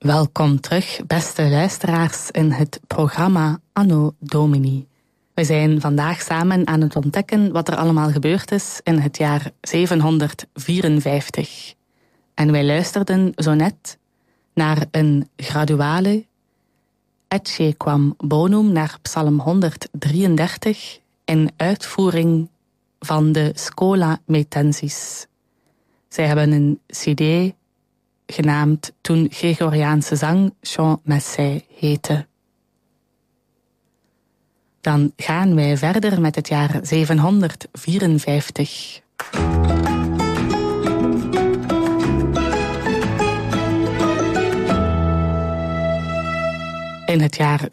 Welkom terug, beste luisteraars, in het programma Anno Domini. We zijn vandaag samen aan het ontdekken wat er allemaal gebeurd is in het jaar 754. En wij luisterden zo net naar een graduale, Ecce quam bonum, naar Psalm 133, in uitvoering van de Schola Metensis. Zij hebben een cd genaamd toen Gregoriaanse zang Chant Messe heette. Dan gaan wij verder met het jaar 754. In het jaar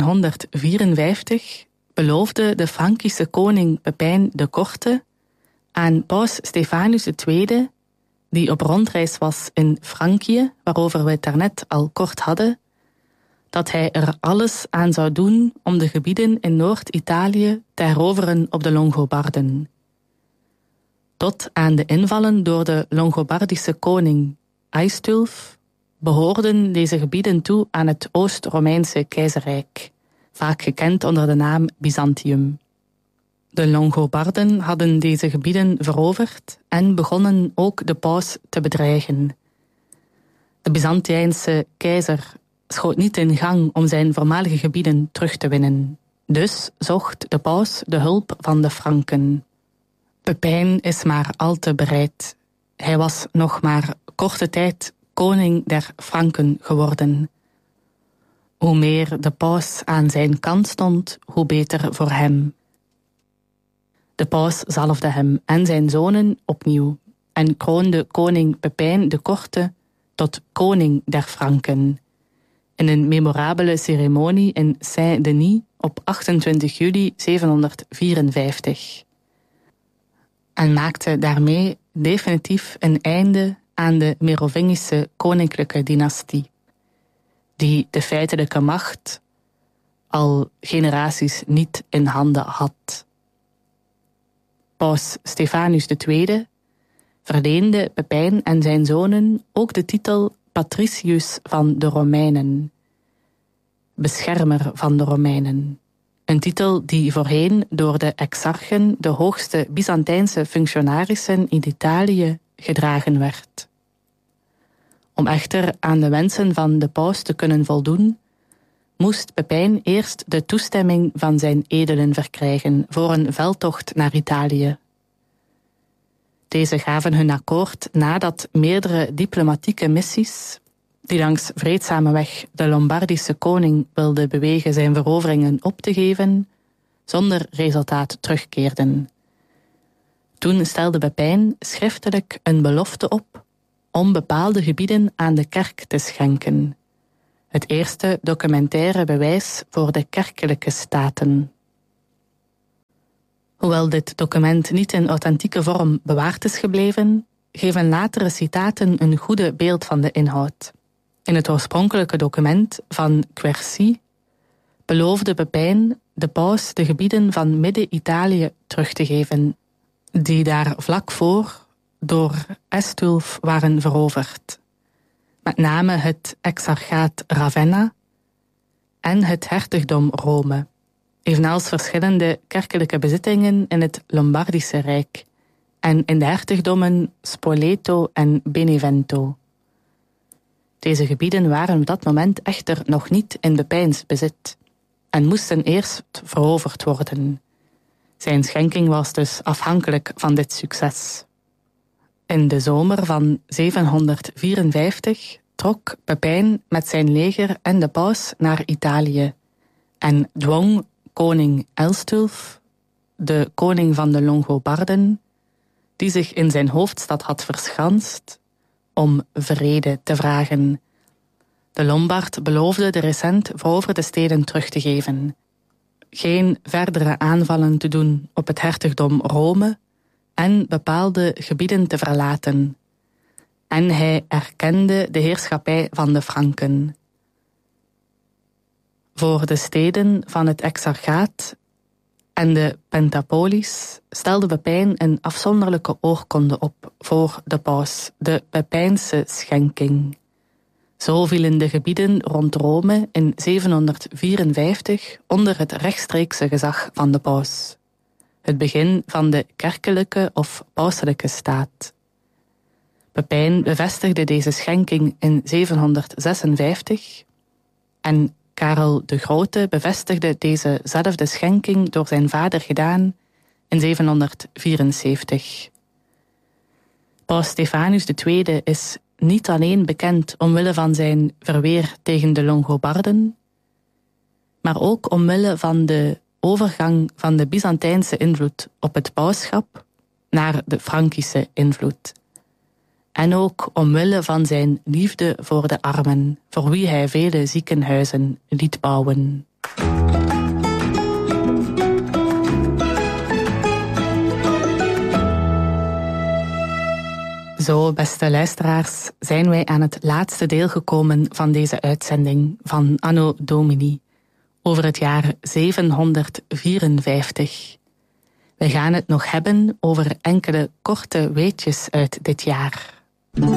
754 beloofde de Frankische koning Pepijn de Korte aan paus Stephanus II, die op rondreis was in Frankië, waarover we het daarnet al kort hadden, dat hij er alles aan zou doen om de gebieden in Noord-Italië te heroveren op de Longobarden. Tot aan de invallen door de Longobardische koning Aistulf behoorden deze gebieden toe aan het Oost-Romeinse keizerrijk, vaak gekend onder de naam Byzantium. De Longobarden hadden deze gebieden veroverd en begonnen ook de paus te bedreigen. De Byzantijnse keizer schoot niet in gang om zijn voormalige gebieden terug te winnen. Dus zocht de paus de hulp van de Franken. Pepijn is maar al te bereid. Hij was nog maar korte tijd koning der Franken geworden. Hoe meer de paus aan zijn kant stond, hoe beter voor hem. De paus zalfde hem en zijn zonen opnieuw en kroonde koning Pepijn de Korte tot koning der Franken in een memorabele ceremonie in Saint-Denis op 28 juli 754. En maakte daarmee definitief een einde aan de Merovingische koninklijke dynastie, die de feitelijke macht al generaties niet in handen had. Paus Stephanus II verleende Pepijn en zijn zonen ook de titel Patricius van de Romeinen, beschermer van de Romeinen. Een titel die voorheen door de exarchen, de hoogste Byzantijnse functionarissen in Italië, gedragen werd. Om echter aan de wensen van de paus te kunnen voldoen, moest Pepijn eerst de toestemming van zijn edelen verkrijgen voor een veldtocht naar Italië. Deze gaven hun akkoord nadat meerdere diplomatieke missies, die langs vreedzame weg de Lombardische koning wilden bewegen zijn veroveringen op te geven, zonder resultaat terugkeerden. Toen stelde Pepijn schriftelijk een belofte op om bepaalde gebieden aan de kerk te schenken. Het eerste documentaire bewijs voor de kerkelijke staten. Hoewel dit document niet in authentieke vorm bewaard is gebleven, geven latere citaten een goede beeld van de inhoud. In het oorspronkelijke document van Quercy beloofde Pepijn de paus de gebieden van Midden-Italië terug te geven, die daar vlak voor door Aistulf waren veroverd. Met name het exarchaat Ravenna en het hertogdom Rome, evenals verschillende kerkelijke bezittingen in het Lombardische Rijk en in de hertogdommen Spoleto en Benevento. Deze gebieden waren op dat moment echter nog niet in Pepijns bezit en moesten eerst veroverd worden. Zijn schenking was dus afhankelijk van dit succes. In de zomer van 754 trok Pepijn met zijn leger en de paus naar Italië en dwong koning Aistulf, de koning van de Longobarden, die zich in zijn hoofdstad had verschanst, om vrede te vragen. De Lombard beloofde de recent veroverde steden terug te geven, geen verdere aanvallen te doen op het hertogdom Rome en bepaalde gebieden te verlaten. En hij erkende de heerschappij van de Franken. Voor de steden van het exarchaat en de Pentapolis stelde Pepijn een afzonderlijke oorkonde op voor de paus, de Pepijnse schenking. Zo vielen de gebieden rond Rome in 754 onder het rechtstreekse gezag van de paus. Het begin van de kerkelijke of pauselijke staat. Pepijn bevestigde deze schenking in 756 en Karel de Grote bevestigde dezezelfde schenking door zijn vader gedaan in 774. Paus Stephanus II is niet alleen bekend omwille van zijn verweer tegen de Longobarden, maar ook omwille van de overgang van de Byzantijnse invloed op het pauschap naar de Frankische invloed. En ook omwille van zijn liefde voor de armen, voor wie hij vele ziekenhuizen liet bouwen. Zo, beste luisteraars, zijn wij aan het laatste deel gekomen van deze uitzending van Anno Domini over het jaar 754. We gaan het nog hebben over enkele korte weetjes uit dit jaar.